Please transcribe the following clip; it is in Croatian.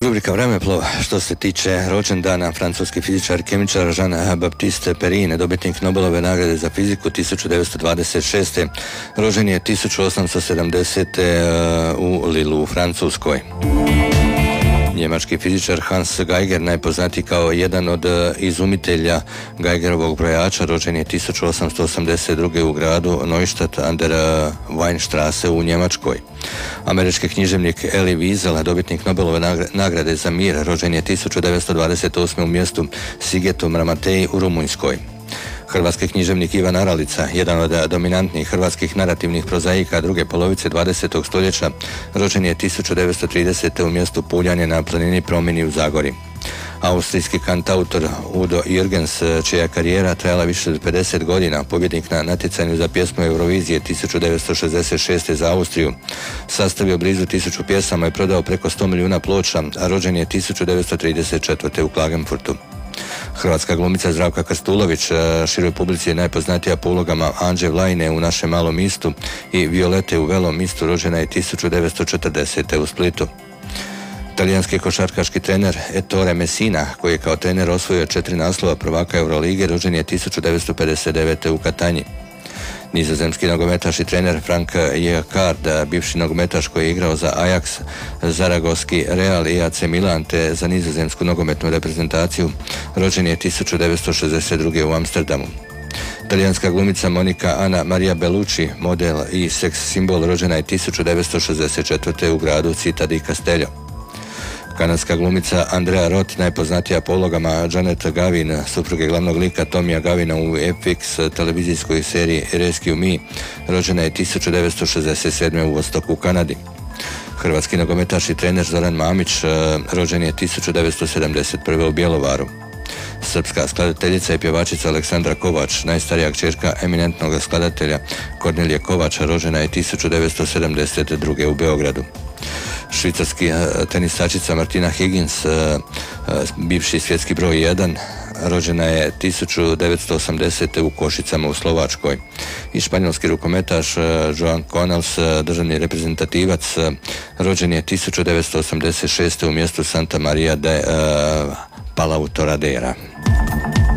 Rubrika Vremeplov. Što se tiče rođendana, francuski fizičar i kemičar Jean-Baptiste Perrine, dobitnik Nobelove nagrade za fiziku 1926. Rođen je 1870. U Lillu u Francuskoj. Njemački fizičar Hans Geiger, najpoznatiji kao jedan od izumitelja Geigerovog brojača, rođen je 1882. u gradu Neustadt an der Weinstraße u Njemačkoj. Američki književnik Elie Wiesel, dobitnik Nobelove nagrade za mir, rođen je 1928. u mjestu Sigetu Mramatei u Rumunjskoj. Hrvatski književnik Ivan Aralica, jedan od dominantnih hrvatskih narativnih prozaika druge polovice 20. stoljeća, rođen je 1930. u mjestu Puljane na planini Promini u Zagori. Austrijski kantautor Udo Jürgens, čija je karijera trajala više od 50 godina, pobjednik na natjecanju za pjesmu Eurovizije 1966. za Austriju, sastavio blizu 1000 pjesama i prodao preko 100 milijuna ploča, a rođen je 1934. u Klagenfurtu. Hrvatska glumica Zdravka Krstulović, široj publici je najpoznatija po ulogama Anđe Vlajne u Našem malom mistu i Violete u Velom mistu, rođena je 1940. u Splitu. Talijanski košarkaški trener Ettore Messina, koji je kao trener osvojio 4 naslova prvaka Eurolige, rođen je 1959. u Katanji. Nizozemski nogometaš i trener Frank Rijkaard, bivši nogometaš koji je igrao za Ajax, Zaragoski Real i AC Milan te za nizozemsku nogometnu reprezentaciju, rođen je 1962. u Amsterdamu. Talijanska glumica Monica Anna Maria Bellucci, model i seks simbol, rođena je 1964. u gradu Città di Castello. Kanadska glumica Andrea Roth, najpoznatija po ulogama Janet Gavin, supruge glavnog lika Tomija Gavina u FX televizijskoj seriji Rescue Me, rođena je 1967. u Vostoku u Kanadi. Hrvatski nogometaš i trener Zoran Mamić, rođen je 1971. u Bjelovaru. Srpska skladateljica i pjevačica Aleksandra Kovač, najstarija kćerka eminentnog skladatelja Kornelije Kovača, rođena je 1972. u Beogradu. Švicarski tenisačica Martina Higgins, bivši svjetski broj 1, rođena je 1980. u Košicama u Slovačkoj. I španjolski rukometaš Joan Canals, državni reprezentativac, rođen je 1986. u mjestu Santa Maria de Palautoradera.